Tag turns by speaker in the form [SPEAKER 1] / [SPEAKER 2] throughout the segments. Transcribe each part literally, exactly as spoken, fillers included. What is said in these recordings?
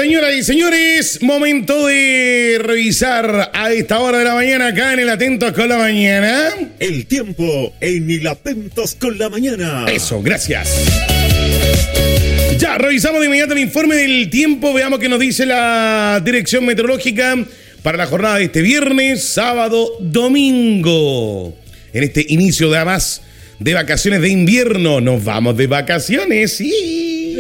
[SPEAKER 1] Señoras y señores, momento de revisar a esta hora de la mañana acá en el Atentos con la Mañana.
[SPEAKER 2] El tiempo en el Atentos con la Mañana.
[SPEAKER 1] Eso, gracias. Ya, revisamos de inmediato el informe del tiempo. Veamos qué nos dice la Dirección Meteorológica para la jornada de este viernes, sábado, domingo. En este inicio de además de vacaciones de invierno. Nos vamos de vacaciones, sí.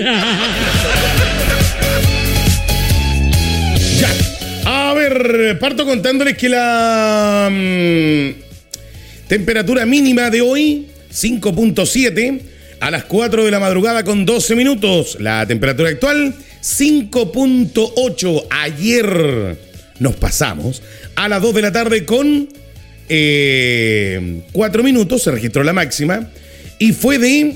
[SPEAKER 1] Ya, a ver, parto contándoles que la mmm, temperatura mínima de hoy, cinco punto siete, a las cuatro de la madrugada con doce minutos. La temperatura actual, cinco punto ocho. Ayer nos pasamos a las dos de la tarde con eh, cuatro minutos, se registró la máxima, y fue de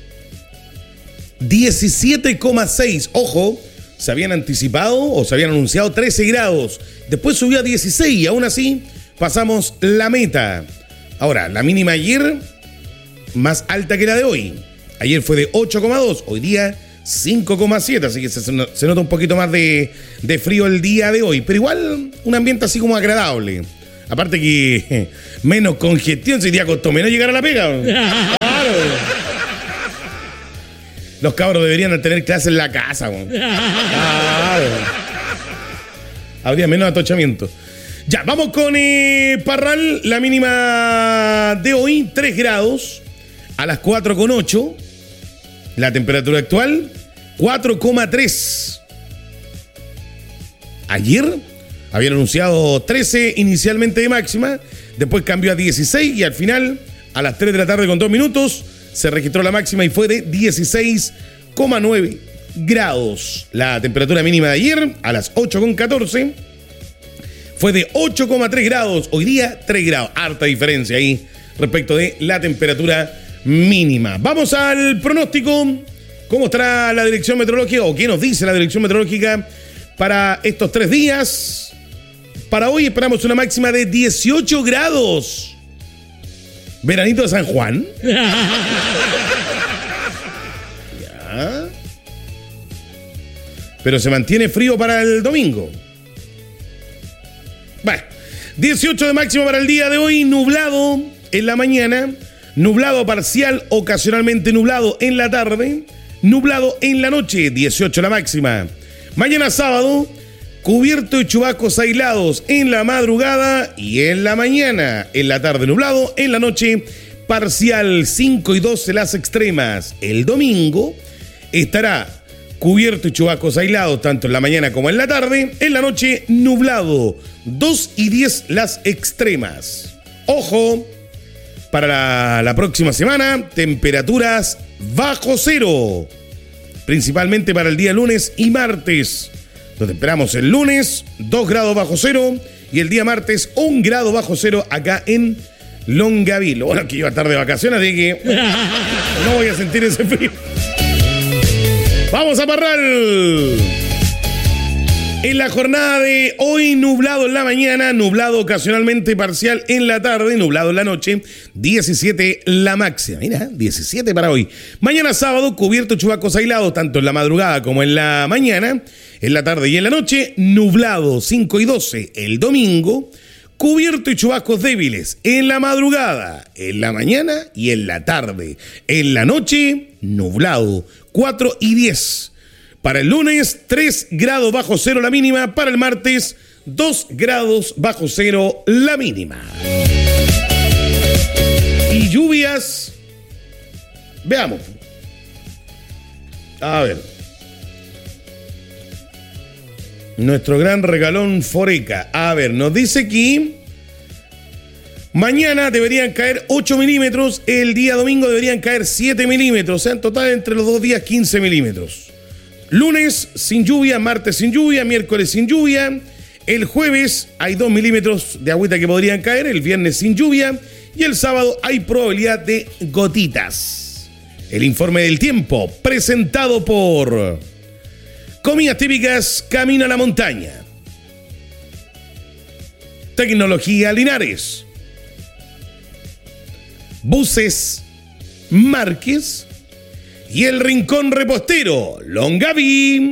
[SPEAKER 1] diecisiete coma seis. Ojo, se habían anticipado o se habían anunciado trece grados. Después subió a dieciséis y aún así pasamos la meta. Ahora, la mínima ayer más alta que la de hoy. Ayer fue de ocho coma dos, hoy día cinco coma siete, así que se, se nota un poquito más de, de frío el día de hoy. Pero igual un ambiente así como agradable. Aparte que menos congestión, sería costó menos llegar a la pega. Claro. Los cabros deberían tener clase en la casa. Claro. Habría menos atochamiento. Ya, vamos con eh, Parral. La mínima de hoy, tres grados. A las cuatro coma ocho. La temperatura actual, cuatro coma tres. Ayer habían anunciado trece inicialmente de máxima. Después cambió a dieciséis y al final, a las tres de la tarde con dos minutos, se registró la máxima y fue de dieciséis coma nueve grados. La temperatura mínima de ayer, a las ocho coma catorce, fue de ocho coma tres grados. Hoy día, tres grados. Harta diferencia ahí respecto de la temperatura mínima. Vamos al pronóstico. ¿Cómo estará la Dirección Meteorológica o qué nos dice la Dirección Meteorológica para estos tres días? Para hoy esperamos una máxima de dieciocho grados. ¿Veranito de San Juan? Ya. Pero se mantiene frío para el domingo. Bueno, dieciocho de máxima para el día de hoy, nublado en la mañana, nublado parcial, ocasionalmente nublado en la tarde, nublado en la noche, dieciocho la máxima. Mañana sábado, cubierto y chubascos aislados en la madrugada y en la mañana. En la tarde nublado, en la noche parcial, cinco y doce las extremas. El domingo estará cubierto y chubascos aislados tanto en la mañana como en la tarde. En la noche nublado, dos y diez las extremas. Ojo, para la, la próxima semana, temperaturas bajo cero. Principalmente para el día lunes y martes. Donde esperamos el lunes, dos grados bajo cero. Y el día martes, un grado bajo cero acá en Longaví. Lo bueno es que iba a estar de vacaciones, así que no voy a sentir ese frío. ¡Vamos a Parral! En la jornada de hoy, nublado en la mañana, nublado ocasionalmente parcial en la tarde, nublado en la noche, diecisiete la máxima. Mira, diecisiete para hoy. Mañana sábado, cubierto chubascos aislados, tanto en la madrugada como en la mañana. En la tarde y en la noche, nublado, cinco y doce. El domingo, cubierto y chubascos débiles en la madrugada, en la mañana y en la tarde. En la noche, nublado, cuatro y diez. Para el lunes, tres grados bajo cero la mínima. Para el martes, dos grados bajo cero la mínima. Y lluvias. Veamos. A ver. Nuestro gran regalón Foreca. A ver, nos dice aquí. Mañana deberían caer ocho milímetros. El día domingo deberían caer siete milímetros. O sea, en total entre los dos días quince milímetros. Lunes sin lluvia, martes sin lluvia, miércoles sin lluvia. El jueves hay dos milímetros de agüita que podrían caer. El viernes sin lluvia. Y el sábado hay probabilidad de gotitas. El informe del tiempo presentado por Comidas Típicas Camino a la Montaña. Tecnología Linares. Buses Márquez y el Rincón Repostero, Longaví.